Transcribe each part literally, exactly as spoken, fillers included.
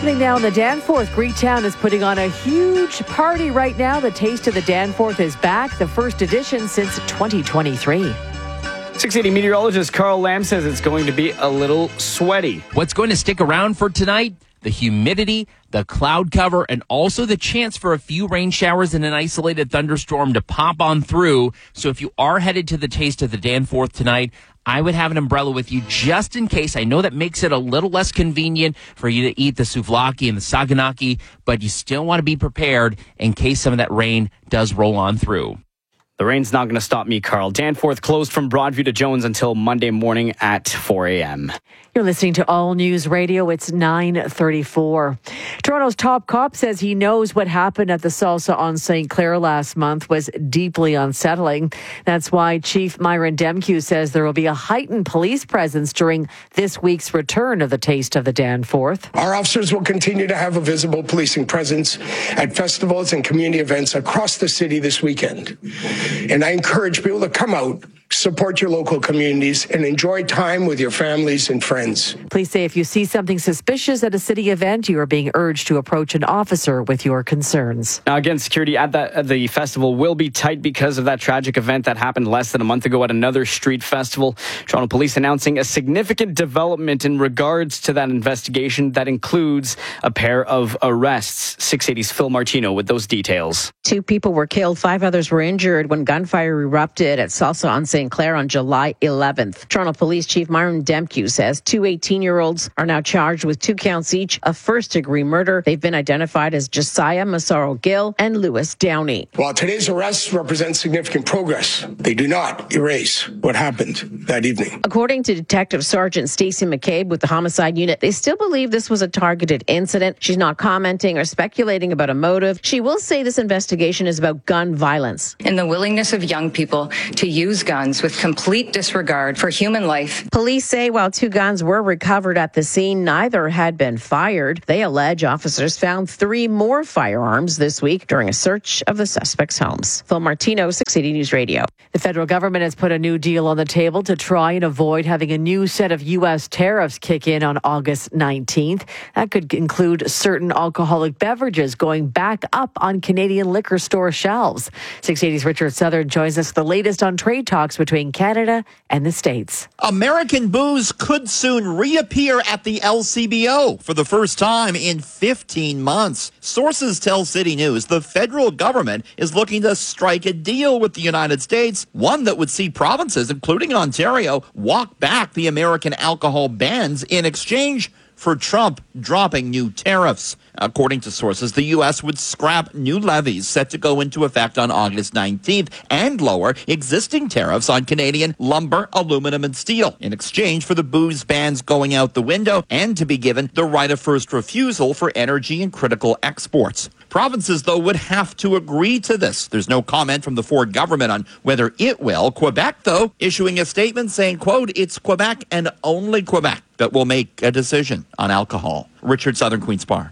happening now in the Danforth. Greektown is putting on a huge party right now. The Taste of the Danforth is back, the first edition since twenty twenty-three. six eighty meteorologist Carl Lamb says it's going to be a little sweaty. What's going to stick around for tonight? The humidity, the cloud cover, and also the chance for a few rain showers and an isolated thunderstorm to pop on through. So if you are headed to the Taste of the Danforth tonight, I would have an umbrella with you just in case. I know that makes it a little less convenient for you to eat the souvlaki and the saganaki, but you still want to be prepared in case some of that rain does roll on through. The rain's not going to stop me, Carl. Danforth closed from Broadview to Jones until Monday morning at four a.m. You're listening to All News Radio. It's nine thirty-four. Toronto's top cop says he knows what happened at the Salsa on Saint Clair last month was deeply unsettling. That's why Chief Myron Demkew says there will be a heightened police presence during this week's return of the Taste of the Danforth. Our officers will continue to have a visible policing presence at festivals and community events across the city this weekend. And I encourage people to come out, support your local communities, and enjoy time with your families and friends. Police say if you see something suspicious at a city event, you are being urged to approach an officer with your concerns. Now, again, security at, that, at the festival will be tight because of that tragic event that happened less than a month ago at another street festival. Toronto Police announcing a significant development in regards to that investigation that includes a pair of arrests. six eighty's Phil Martino with those details. Two people were killed, five others were injured when gunfire erupted at Salsa on Saint Clair on July eleventh. Toronto Police Chief Myron Demkew says two eighteen-year-olds are now charged with two counts each of first-degree murder. They've been identified as Josiah Massaro Gill and Lewis Downey. While today's arrests represent significant progress, they do not erase what happened that evening. According to Detective Sergeant Stacey McCabe with the Homicide Unit, they still believe this was a targeted incident. She's not commenting or speculating about a motive. She will say this investigation is about gun violence. And the willingness of young people to use guns with complete disregard for human life. Police say while two guns were recovered at the scene, neither had been fired. They allege officers found three more firearms this week during a search of the suspects' homes. Phil Martino, six eighty News Radio. The federal government has put a new deal on the table to try and avoid having a new set of U S tariffs kick in on August nineteenth. That could include certain alcoholic beverages going back up on Canadian liquor store shelves. six eighty's Richard Southern joins us with the latest on trade talks between Canada and the States. American booze could soon reappear at the L C B O for the first time in fifteen months. Sources tell City News the federal government is looking to strike a deal with the United States, one that would see provinces, including Ontario, walk back the American alcohol bans in exchange for Trump dropping new tariffs. According to sources, the U S would scrap new levies set to go into effect on August nineteenth and lower existing tariffs on Canadian lumber, aluminum, and steel in exchange for the booze bans going out the window and to be given the right of first refusal for energy and critical exports. Provinces, though, would have to agree to this. There's no comment from the Ford government on whether it will. Quebec, though, issuing a statement saying, quote, it's Quebec and only Quebec that will make a decision on alcohol. Richard Southern, Queen's Park.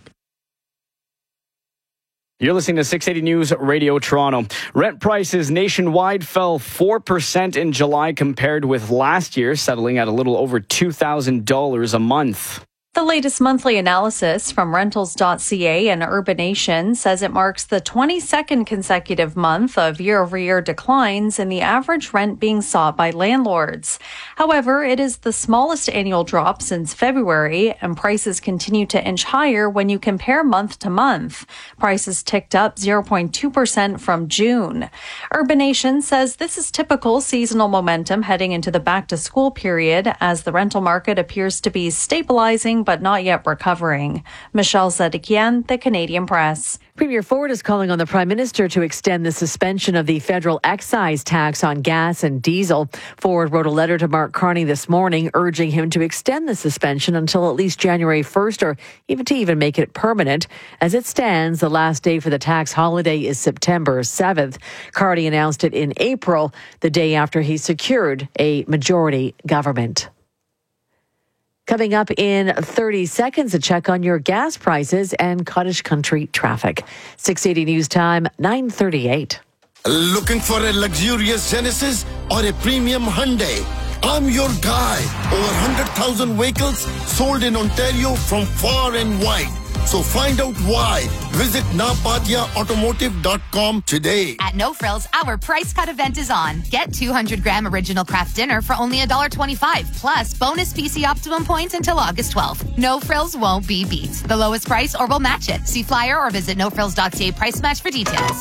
You're listening to six eighty News Radio Toronto. Rent prices nationwide fell four percent in July compared with last year, settling at a little over two thousand dollars a month. The latest monthly analysis from rentals dot c a and Urbanation says it marks the twenty-second consecutive month of year-over-year declines in the average rent being sought by landlords. However, it is the smallest annual drop since February, and prices continue to inch higher when you compare month to month. Prices ticked up zero point two percent from June. Urbanation says this is typical seasonal momentum heading into the back-to-school period as the rental market appears to be stabilizing but not yet recovering. Michelle Zedekian, The Canadian Press. Premier Ford is calling on the Prime Minister to extend the suspension of the federal excise tax on gas and diesel. Ford wrote a letter to Mark Carney this morning urging him to extend the suspension until at least January first or even to even make it permanent. As it stands, the last day for the tax holiday is September seventh. Carney announced it in April, the day after he secured a majority government. Coming up in thirty seconds, a check on your gas prices and cottage country traffic. six eighty News Time, nine thirty-eight. Looking for a luxurious Genesis or a premium Hyundai? I'm your guy. Over one hundred thousand vehicles sold in Ontario from far and wide. So find out why. Visit napatia automotive dot com today. At No Frills, our price cut event is on. Get two hundred gram original craft dinner for only one dollar twenty-five, plus bonus P C Optimum points until August twelfth. No Frills won't be beat. The lowest price or we'll match it. See flyer or visit no frills dot c a price match for details.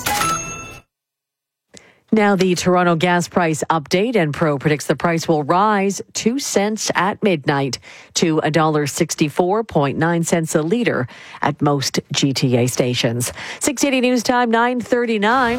Now the Toronto gas price update, and Pro predicts the price will rise two cents at midnight to one dollar sixty-four point nine cents a litre at most G T A stations. six eighty News Time, nine thirty-nine.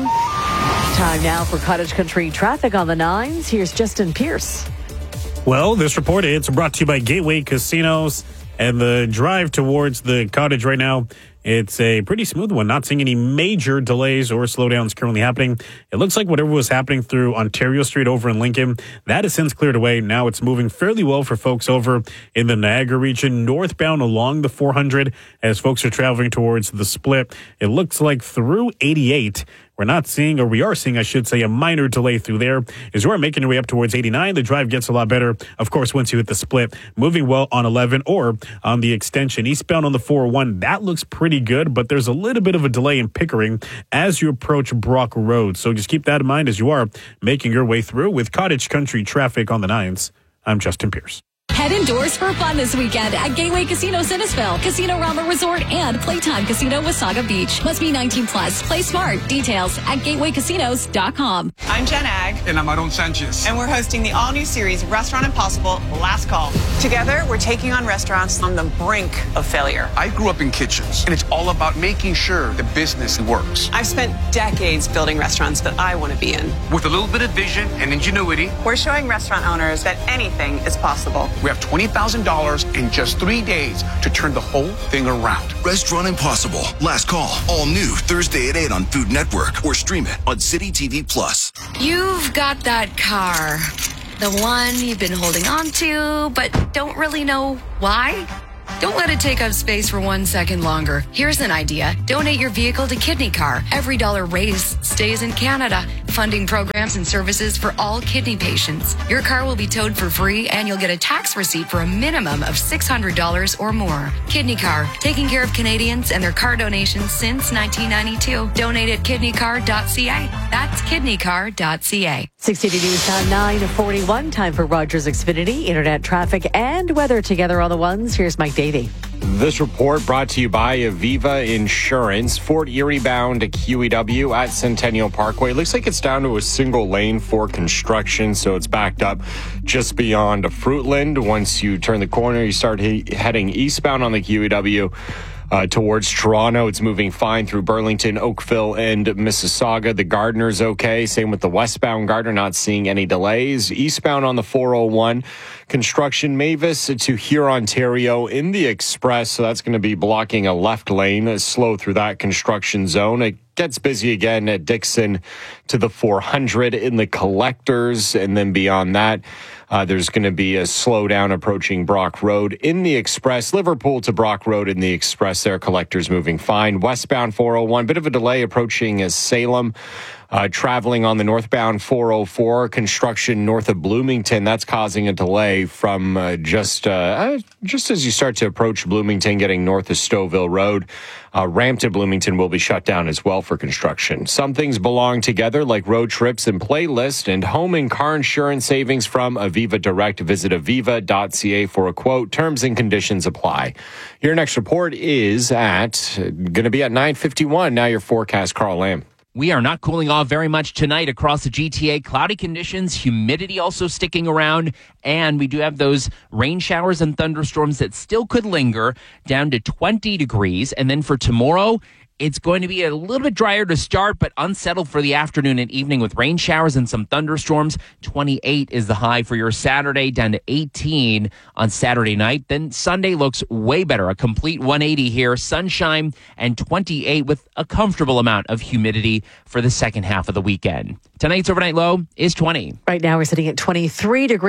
Time now for Cottage Country traffic on the nines. Here's Justin Pierce. Well, this report, it's brought to you by Gateway Casinos, and the drive towards the cottage right now, it's a pretty smooth one. Not seeing any major delays or slowdowns currently happening. It looks like whatever was happening through Ontario Street over in Lincoln, that has since cleared away. Now it's moving fairly well for folks over in the Niagara region, northbound along the four hundred as folks are traveling towards the split. It looks like through eighty-eight, we're not seeing, or we are seeing, I should say, a minor delay through there. As you are making your way up towards eighty-nine, the drive gets a lot better, of course, once you hit the split. Moving well on eleven or on the extension. Eastbound on the four oh one, that looks pretty good, but there's a little bit of a delay in Pickering as you approach Brock Road. So just keep that in mind as you are making your way through. With Cottage Country traffic on the nines, I'm Justin Pierce. Head indoors for fun this weekend at Gateway Casino Sinisville, Casino Rama Resort, and Playtime Casino Wasaga Beach. Must be nineteen plus. Play smart. Details at gateway casinos dot com. I'm Jen Ag. And I'm Aaron Sanchez. And we're hosting the all-new series Restaurant Impossible Last Call. Together, we're taking on restaurants on the brink of failure. I grew up in kitchens, and it's all about making sure the business works. I've spent decades building restaurants that I want to be in. With a little bit of vision and ingenuity, we're showing restaurant owners that anything is possible. We have twenty thousand dollars in just three days to turn the whole thing around. Restaurant Impossible. Last call. All new Thursday at eight on Food Network or stream it on City T V Plus. You've got that car. The one you've been holding on to, but don't really know why? Don't let it take up space for one second longer. Here's an idea. Donate your vehicle to Kidney Car. Every dollar raised stays in Canada, funding programs and services for all kidney patients. Your car will be towed for free, and you'll get a tax receipt for a minimum of six hundred dollars or more. Kidney Car, taking care of Canadians and their car donations since nineteen ninety-two. Donate at kidney car dot c a. That's kidney car dot c a. six eighty News Time, nine forty-one. Time for Rogers Xfinity, internet traffic and weather together on the ones. Here's Mike Davey. This report brought to you by Aviva Insurance. Fort Erie bound to Q E W at Centennial Parkway. Looks like it's down to a single lane for construction, so it's backed up just beyond Fruitland. Once you turn the corner, you start he- heading eastbound on the Q E W. Uh, towards Toronto. It's moving fine through Burlington, Oakville, and Mississauga. The Gardner's okay. Same with the westbound Gardner, not seeing any delays. Eastbound on the four oh one, construction Mavis to here, Ontario in the express. So that's going to be blocking a left lane, slow through that construction zone. It gets busy again at Dixon to the four hundred in the collectors. And then beyond that, Uh, there's going to be a slowdown approaching Brock Road in the express. Liverpool to Brock Road in the express there. Collectors moving fine. Westbound four oh one, bit of a delay approaching as Salem. Uh, traveling on the northbound four oh four, construction north of Bloomington. That's causing a delay from uh, just uh, just as you start to approach Bloomington, getting north of Stouffville Road. Uh, ramp to Bloomington will be shut down as well for construction. Some things belong together, like road trips and playlist, and home and car insurance savings from Aviva Direct. Visit aviva dot c a for a quote. Terms and conditions apply. Your next report is at going to be at nine fifty-one. Now your forecast, Carl Lamb. We are not cooling off very much tonight across the G T A. Cloudy conditions, humidity also sticking around, and we do have those rain showers and thunderstorms that still could linger down to twenty degrees. And then for tomorrow, it's going to be a little bit drier to start, but unsettled for the afternoon and evening with rain showers and some thunderstorms. twenty-eight is the high for your Saturday, down to eighteen on Saturday night. Then Sunday looks way better. A complete one eighty here. Sunshine and twenty-eight with a comfortable amount of humidity for the second half of the weekend. Tonight's overnight low is twenty. Right now we're sitting at twenty-three degrees. Feel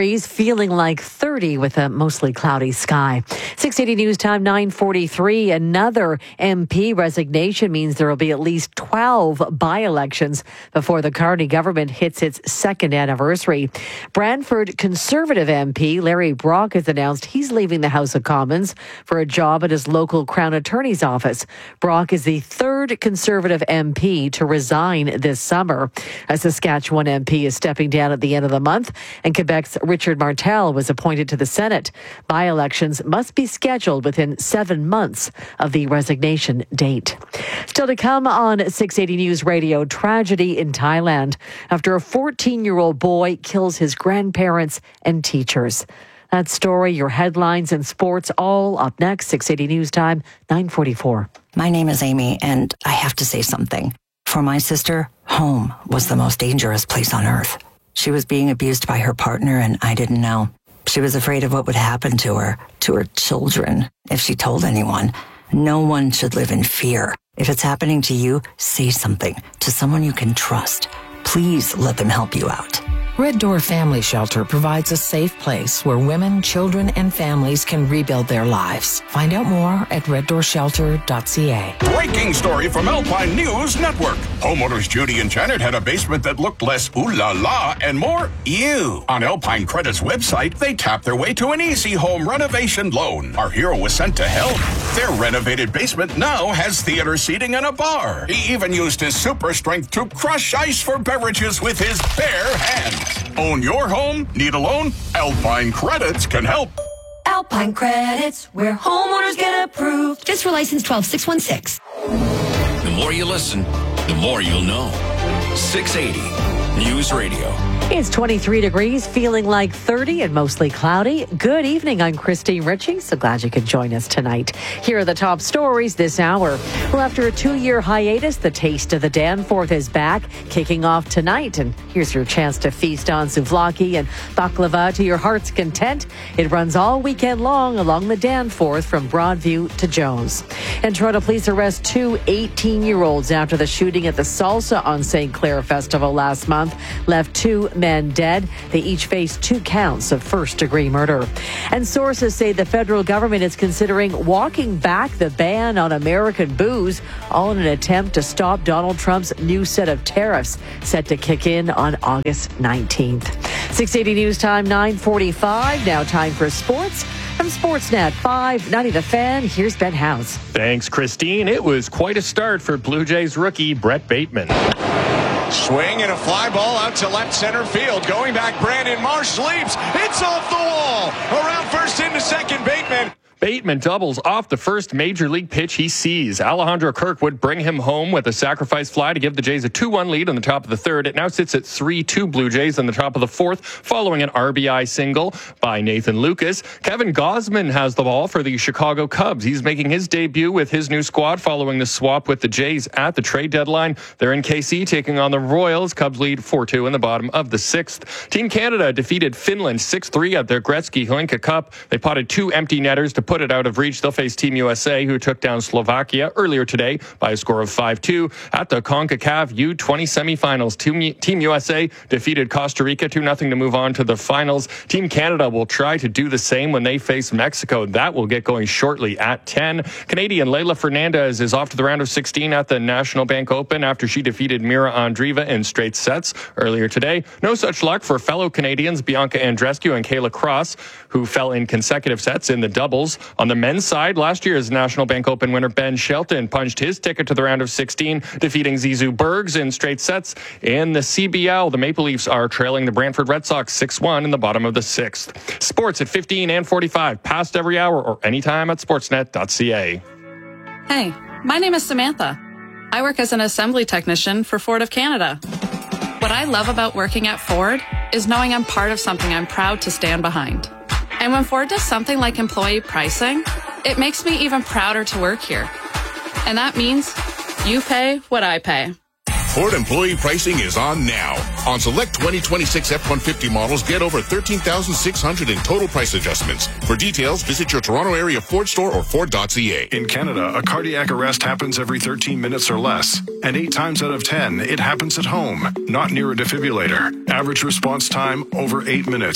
feeling like thirty with a mostly cloudy sky. six eighty News Time, nine forty-three. Another M P resignation means there will be at least twelve by-elections before the Carney government hits its second anniversary. Brantford Conservative M P Larry Brock has announced he's leaving the House of Commons for a job at his local Crown Attorney's office. Brock is the third Conservative M P to resign this summer. A Saskatchewan M P is stepping down at the end of the month, and Quebec's Richard Martel was appointed to the Senate. By-elections must be scheduled within seven months of the resignation date. Still to come on six eighty News Radio, tragedy in Thailand after a fourteen-year-old boy kills his grandparents and teachers. That story, your headlines and sports, all up next. six eighty News Time, nine forty-four. My name is Amy, and I have to say something. For my sister, home was the most dangerous place on earth. She was being abused by her partner, and I didn't know. She was afraid of what would happen to her, to her children, if she told anyone. No one should live in fear. If it's happening to you, say something to someone you can trust. Please let them help you out. Red Door Family Shelter provides a safe place where women, children, and families can rebuild their lives. Find out more at red door shelter dot c a. Breaking story from Alpine News Network. Homeowners Judy and Janet had a basement that looked less ooh la la and more ew. On Alpine Credit's website, they tapped their way to an easy home renovation loan. Our hero was sent to help. Their renovated basement now has theater seating and a bar. He even used his super strength to crush ice for beverages with his bare hands. Own your home? Need a loan? Alpine Credits can help. Alpine Credits, where homeowners get approved. Just for license twelve six one six. The more you listen, the more you'll know. six eighty News Radio. It's twenty-three degrees, feeling like thirty and mostly cloudy. Good evening. I'm Christine Ritchie. So glad you could join us tonight. Here are the top stories this hour. Well, after a two-year hiatus, the Taste of the Danforth is back, kicking off tonight. And here's your chance to feast on souvlaki and baklava to your heart's content. It runs all weekend long along the Danforth from Broadview to Jones. And Toronto police arrest two eighteen-year-olds after the shooting at the Salsa on Saint Clair Festival last month left two men dead. They each face two counts of first-degree murder. And sources say the federal government is considering walking back the ban on American booze, all in an attempt to stop Donald Trump's new set of tariffs set to kick in on August nineteenth. six eighty News Time, nine forty-five. Now time for sports. From Sportsnet five ninety The Fan, here's Ben House. Thanks, Christine. It was quite a start for Blue Jays rookie Brett Bateman. Swing and a fly ball out to left center field. Going back, Brandon Marsh leaps. It's off the wall. Around first into second, Bateman. Bateman doubles off the first major league pitch he sees. Alejandro Kirk would bring him home with a sacrifice fly to give the Jays a two one lead in the top of the third. It now sits at three two Blue Jays in the top of the fourth, following an R B I single by Nathan Lucas. Kevin Gausman has the ball for the Chicago Cubs. He's making his debut with his new squad following the swap with the Jays at the trade deadline. They're in K C taking on the Royals. Cubs lead four two in the bottom of the sixth. Team Canada defeated Finland six three at their Gretzky-Hlinka Cup. They potted two empty netters to put it out of reach. They'll face Team U S A, who took down Slovakia earlier today by a score of five two at the CONCACAF U twenty semifinals. Team, Team U S A defeated Costa Rica two nothing to move on to the finals. Team Canada will try to do the same when they face Mexico. That will get going shortly at ten. Canadian Leylah Fernandez is off to the round of sixteen at the National Bank Open after she defeated Mira Andreeva in straight sets earlier today. No such luck for fellow Canadians Bianca Andreescu and Kayla Cross, who fell in consecutive sets in the doubles. On the men's side, last year's National Bank Open winner Ben Shelton punched his ticket to the round of sixteen, defeating Zizou Bergs in straight sets. In the C B L, the Maple Leafs are trailing the Brantford Red Sox six one in the bottom of the sixth. Sports at fifteen and forty-five, past every hour or anytime at sportsnet dot c a. Hey, my name is Samantha. I work as an assembly technician for Ford of Canada. What I love about working at Ford is knowing I'm part of something I'm proud to stand behind. And when Ford does something like employee pricing, it makes me even prouder to work here. And that means you pay what I pay. Ford employee pricing is on now. On select twenty twenty-six F one fifty models, get over thirteen thousand six hundred in total price adjustments. For details, visit your Toronto area Ford store or Ford dot c a. In Canada, a cardiac arrest happens every thirteen minutes or less. And eight times out of ten, it happens at home, not near a defibrillator. Average response time, over eight minutes.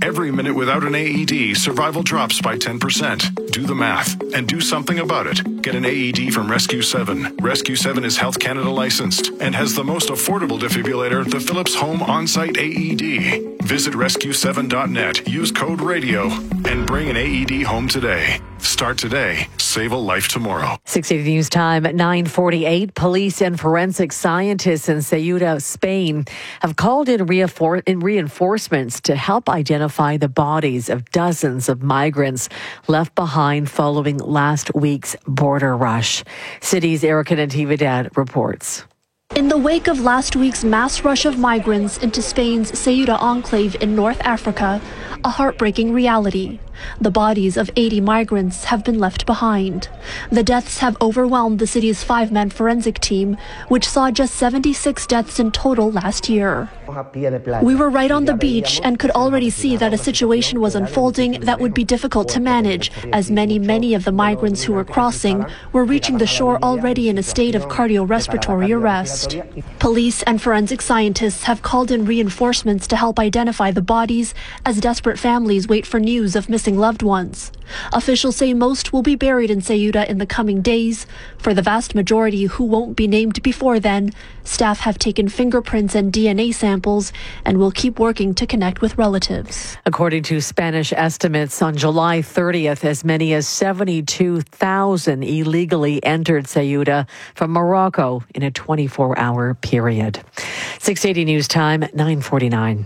Every minute without an A E D, survival drops by ten percent. Do the math and do something about it. Get an A E D from Rescue seven. Rescue seven is Health Canada licensed and has the most affordable defibrillator, the Philips Home On-Site A E D. Visit rescue seven dot net, use code RADIO, and bring an A E D home today. Start today. Save a life tomorrow. six eighty News Time at nine forty-eight. Police and forensic scientists in Ceuta, Spain, have called in, reinfor- in reinforcements to help identify the bodies of dozens of migrants left behind following last week's border rush. City's Erica Natividad reports. In the wake of last week's mass rush of migrants into Spain's Ceuta enclave in North Africa, a heartbreaking reality. The bodies of eighty migrants have been left behind. The deaths have overwhelmed the city's five-man forensic team, which saw just seventy-six deaths in total last year. We were right on the beach and could already see that a situation was unfolding that would be difficult to manage, as many, many of the migrants who were crossing were reaching the shore already in a state of cardiorespiratory arrest. Police and forensic scientists have called in reinforcements to help identify the bodies as desperate families wait for news of missing loved ones. Officials say most will be buried in Ceuta in the coming days. For the vast majority who won't be named before then, staff have taken fingerprints and D N A samples and will keep working to connect with relatives. According to Spanish estimates, on July thirtieth, as many as seventy-two thousand illegally entered Ceuta from Morocco in a twenty-four hour period. six eighty News Time, nine forty-nine.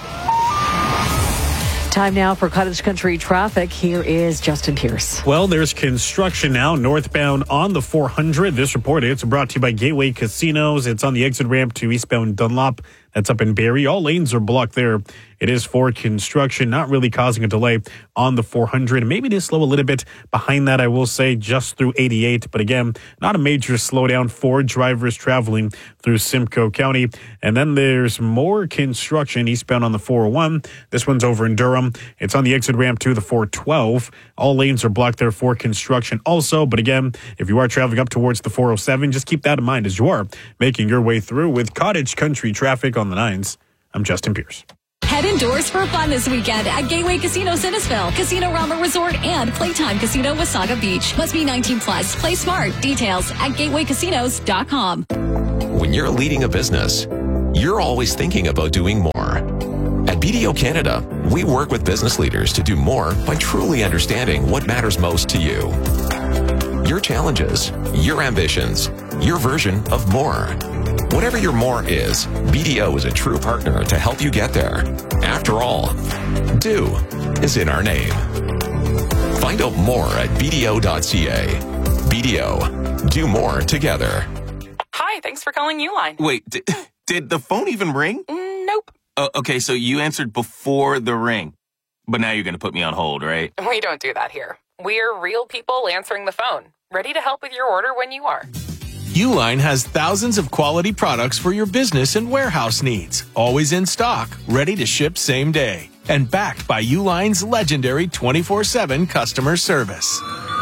Time now for Cottage Country traffic. Here is Justin Pierce. Well, there's construction now northbound on the four hundred. This report, it's brought to you by Gateway Casinos. It's on the exit ramp to eastbound Dunlop. That's up in Barrie. All lanes are blocked there. It is for construction, not really causing a delay on the four hundred. Maybe it is slow a little bit behind that, I will say, just through eighty-eight. But again, not a major slowdown for drivers traveling through Simcoe County. And then there's more construction eastbound on the four oh one. This one's over in Durham. It's on the exit ramp to the four twelve. All lanes are blocked there for construction also. But again, if you are traveling up towards the four oh seven, just keep that in mind as you are making your way through with Cottage Country traffic on the nines. I'm Justin Pierce. Head indoors for fun this weekend at Gateway Casino Sinisville, Casino Rama Resort, and Playtime Casino Wasaga Beach. Must be nineteen plus. Play smart. Details at gateway casinos dot com. When you're leading a business, you're always thinking about doing more. At B D O Canada, we work with business leaders to do more by truly understanding what matters most to you. Your challenges, your ambitions, your version of more. Whatever your more is, B D O is a true partner to help you get there. After all, do is in our name. Find out more at b d o dot c a. B D O, do more together. Hi, thanks for calling Uline. Wait, did, did the phone even ring? Mm, nope. Uh, okay, so you answered before the ring. But now you're going to put me on hold, right? We don't do that here. We're real people answering the phone, ready to help with your order when you are. Uline has thousands of quality products for your business and warehouse needs. Always in stock, ready to ship same day. And backed by Uline's legendary twenty-four seven customer service.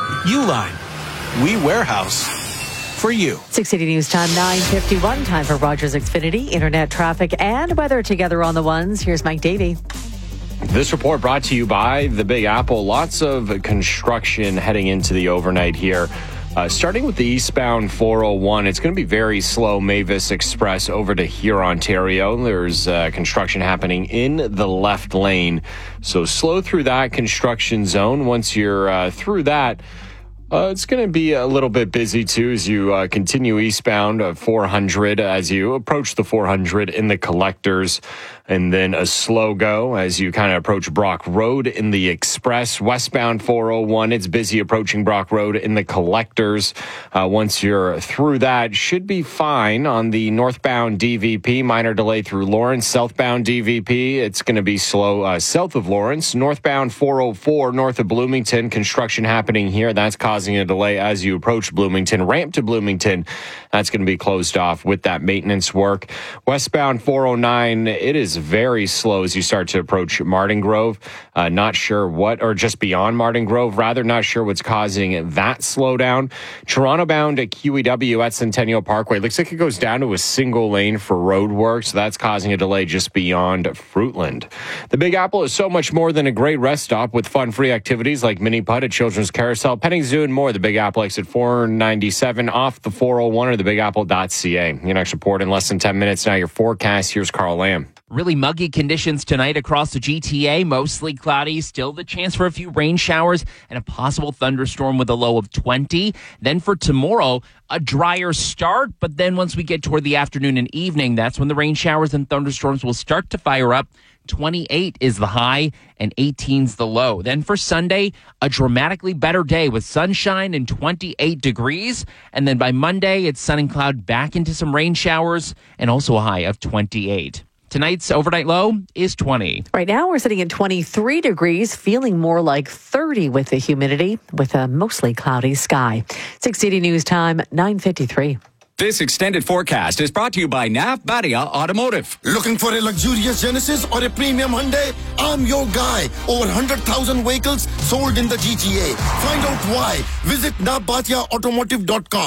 Uline, we warehouse for you. six eighty News Time, nine fifty-one. Time for Rogers Xfinity, internet traffic and weather together on the ones. Here's Mike Davey. This report brought to you by the Big Apple. Lots of construction heading into the overnight here. Uh, starting with the eastbound four oh one, it's going to be very slow. Mavis Express over to here, Ontario. There's uh, construction happening in the left lane. So slow through that construction zone. Once you're uh, through that, Uh, it's going to be a little bit busy, too, as you uh, continue eastbound of four hundred, as you approach the four hundred in the collectors, and then a slow go as you kind of approach Brock Road in the express. Westbound four oh one, it's busy approaching Brock Road in the collectors. Uh, once you're through that, should be fine on the northbound D V P. Minor delay through Lawrence. Southbound D V P, it's going to be slow uh, south of Lawrence. Northbound four oh four, north of Bloomington, construction happening here. That's causing a delay as you approach Bloomington. Ramp to Bloomington, that's going to be closed off with that maintenance work. Westbound four oh nine, it is is very slow as you start to approach Martin Grove. Uh, not sure what, or just beyond Martin Grove, rather, not sure what's causing that slowdown. Toronto bound at Q E W at Centennial Parkway. Looks like it goes down to a single lane for road work, so that's causing a delay just beyond Fruitland. The Big Apple is so much more than a great rest stop with fun-free activities like mini putt at Children's Carousel, Petting Zoo, and more. The Big Apple exit four ninety-seven off the four oh one or the big apple dot c a. Your next report in less than ten minutes. Now your forecast. Here's Carl Lamb. Really muggy conditions tonight across the G T A. Mostly cloudy. Still the chance for a few rain showers and a possible thunderstorm with a low of twenty. Then for tomorrow, a drier start. But then once we get toward the afternoon and evening, that's when the rain showers and thunderstorms will start to fire up. twenty-eight is the high and eighteen's the low. Then for Sunday, a dramatically better day with sunshine and twenty-eight degrees. And then by Monday, it's sun and cloud back into some rain showers and also a high of twenty-eight. Tonight's overnight low is twenty. Right now, we're sitting at twenty-three degrees, feeling more like thirty with the humidity, with a mostly cloudy sky. six eighty News Time, nine fifty-three. This extended forecast is brought to you by Navbadia Automotive. Looking for a luxurious Genesis or a premium Hyundai? I'm your guy. Over one hundred thousand vehicles sold in the G T A. Find out why. Visit navbadia automotive dot com.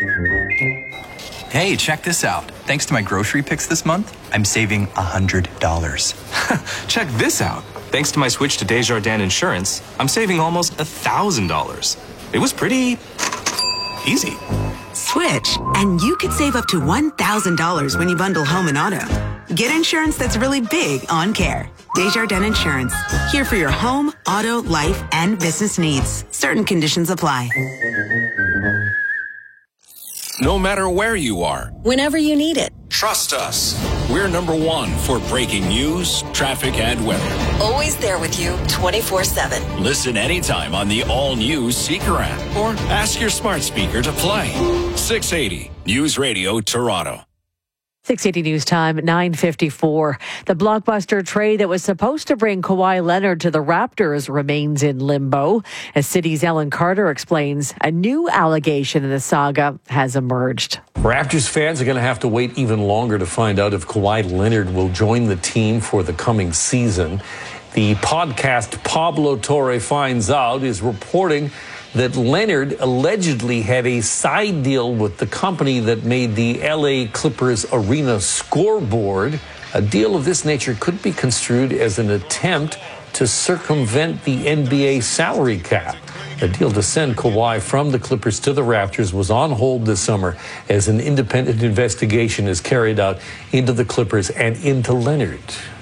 Hey, check this out. Thanks to my grocery picks this month, I'm saving one hundred dollars. Check this out. Thanks to my switch to Desjardins Insurance, I'm saving almost one thousand dollars. It was pretty easy. Switch, and you could save up to one thousand dollars when you bundle home and auto. Get insurance that's really big on care. Desjardins Insurance, here for your home, auto, life, and business needs. Certain conditions apply. No matter where you are, Whenever you need it. trust us. We're number one for breaking news, traffic, and weather. Always there with you twenty-four seven. Listen anytime on the all-new Seeker app or ask your smart speaker to play. six eighty News Radio Toronto. six eighty News Time, nine fifty-four. The blockbuster trade that was supposed to bring Kawhi Leonard to the Raptors remains in limbo. As City's Ellen Carter explains, a new allegation in the saga has emerged. Raptors fans are going to have to wait even longer to find out if Kawhi Leonard will join the team for the coming season. The podcast Pablo Torre Finds Out is reporting that Leonard allegedly had a side deal with the company that made the L A Clippers arena scoreboard. A deal of this nature could be construed as an attempt to circumvent the N B A salary cap. The deal to send Kawhi from the Clippers to the Raptors was on hold this summer as an independent investigation is carried out into the Clippers and into Leonard.